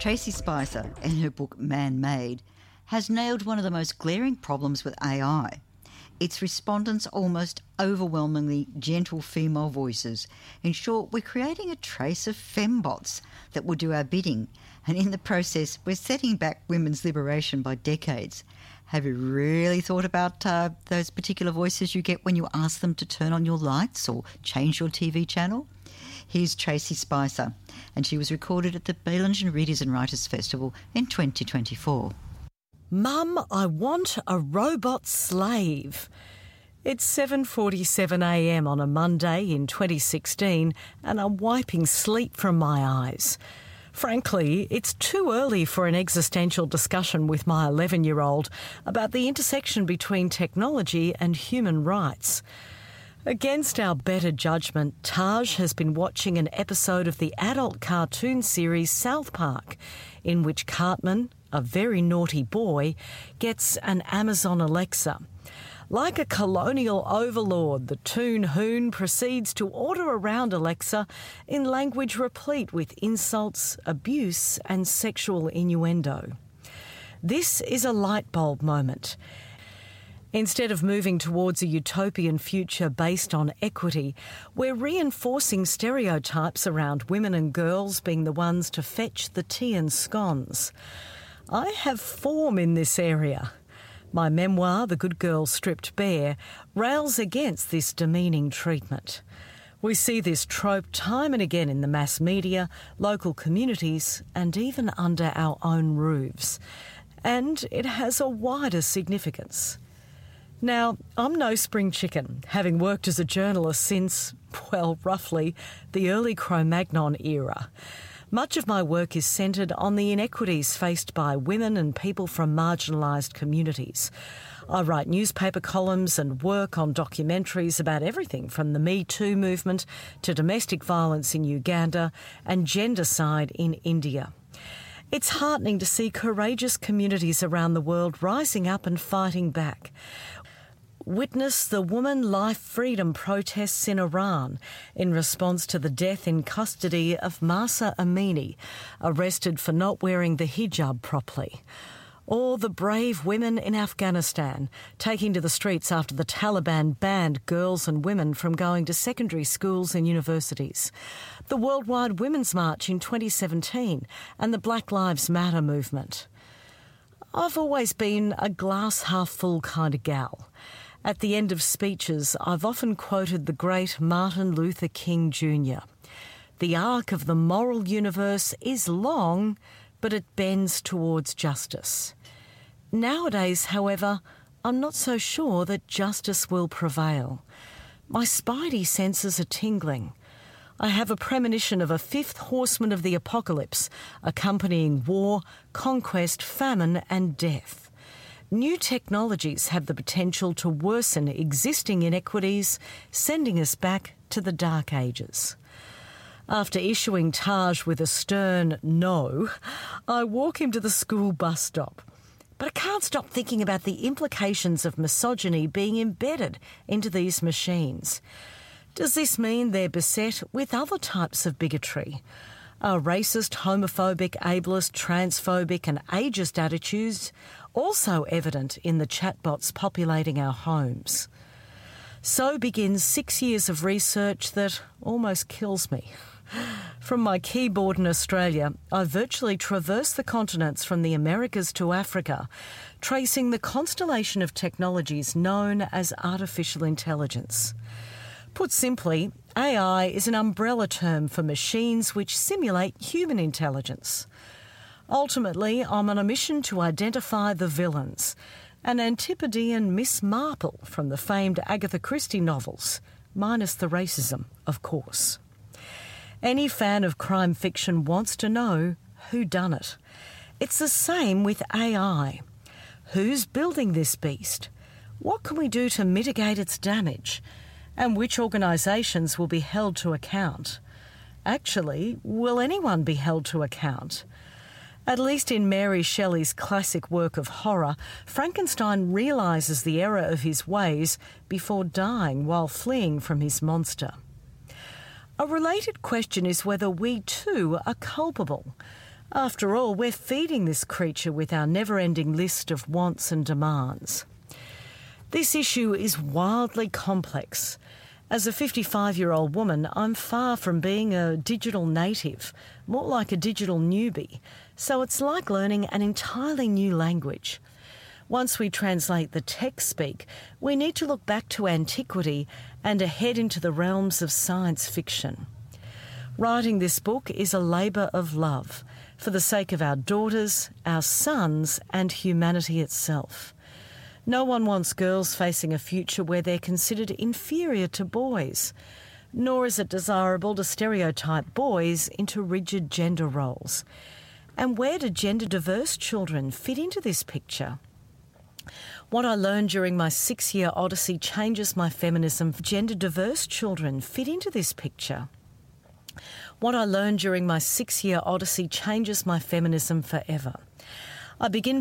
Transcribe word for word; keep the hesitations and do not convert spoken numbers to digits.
Tracy Spicer, in her book Man-Made, has nailed one of the most glaring problems with A I. Its respondents almost overwhelmingly gentle female voices. In short, we're creating a trace of fembots that will do our bidding, and in the process we're setting back women's liberation by decades. Have you really thought about uh, those particular voices you get when you ask them to turn on your lights or change your T V channel? Here's Tracy Spicer, and she was recorded at the Balingen Readers and Writers Festival in twenty twenty-four. Mum, I want a robot slave. It's seven forty-seven a m on a Monday in twenty sixteen and I'm wiping sleep from my eyes. Frankly, it's too early for an existential discussion with my eleven-year-old about the intersection between technology and human rights. Against our better judgment, Taj has been watching an episode of the adult cartoon series South Park, in which Cartman, a very naughty boy, gets an Amazon Alexa. Like a colonial overlord, the Toon Hoon proceeds to order around Alexa in language replete with insults, abuse and sexual innuendo. This is a light bulb moment. Instead of moving towards a utopian future based on equity, we're reinforcing stereotypes around women and girls being the ones to fetch the tea and scones. I have form in this area. My memoir, The Good Girl Stripped Bare, rails against this demeaning treatment. We see this trope time and again in the mass media, local communities, and even under our own roofs. And it has a wider significance. Now, I'm no spring chicken, having worked as a journalist since, well, roughly, the early Cro-Magnon era. Much of my work is centred on the inequities faced by women and people from marginalised communities. I write newspaper columns and work on documentaries about everything from the Me Too movement to domestic violence in Uganda and gendercide in India. It's heartening to see courageous communities around the world rising up and fighting back. Witness the Woman Life Freedom protests in Iran in response to the death in custody of Mahsa Amini, arrested for not wearing the hijab properly. Or the brave women in Afghanistan taking to the streets after the Taliban banned girls and women from going to secondary schools and universities. The Worldwide Women's March in twenty seventeen and the Black Lives Matter movement. I've always been a glass half full kind of gal. At the end of speeches, I've often quoted the great Martin Luther King Junior The arc of the moral universe is long, but it bends towards justice. Nowadays, however, I'm not so sure that justice will prevail. My spidey senses are tingling. I have a premonition of a fifth horseman of the apocalypse, accompanying war, conquest, famine and death. New technologies have the potential to worsen existing inequities, sending us back to the Dark Ages. After issuing Taj with a stern no, I walk him to the school bus stop. But I can't stop thinking about the implications of misogyny being embedded into these machines. Does this mean they're beset with other types of bigotry? Are racist, homophobic, ableist, transphobic and ageist attitudes also evident in the chatbots populating our homes? So begins six years of research that almost kills me. From my keyboard in Australia, I virtually traversed the continents from the Americas to Africa, tracing the constellation of technologies known as artificial intelligence. Put simply, A I is an umbrella term for machines which simulate human intelligence. Ultimately, I'm on a mission to identify the villains, an Antipodean Miss Marple from the famed Agatha Christie novels, minus the racism, of course. Any fan of crime fiction wants to know who done it. It's the same with A I. Who's building this beast? What can we do to mitigate its damage? And which organisations will be held to account? Actually, will anyone be held to account? At least in Mary Shelley's classic work of horror, Frankenstein realises the error of his ways before dying while fleeing from his monster. A related question is whether we too are culpable. After all, we're feeding this creature with our never-ending list of wants and demands. This issue is wildly complex. As a fifty-five-year-old woman, I'm far from being a digital native, more like a digital newbie, so it's like learning an entirely new language. Once we translate the tech speak, we need to look back to antiquity and ahead into the realms of science fiction. Writing this book is a labour of love, for the sake of our daughters, our sons, and humanity itself. No one wants girls facing a future where they're considered inferior to boys, nor is it desirable to stereotype boys into rigid gender roles. And where do gender-diverse children fit into this picture? What I learned during my six-year odyssey changes my feminism. Gender-diverse children fit into this picture. What I learned during my six-year odyssey changes my feminism forever. I begin